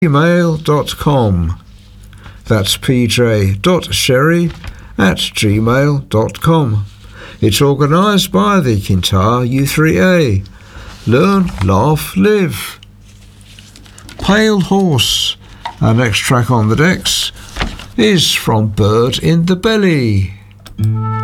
pj@gmail.com. That's pj.sherry@gmail.com. It's organised by the Kintyre U3A. Learn, laugh, live. Pale Horse. Our next track on the decks is from Bird in the Belly.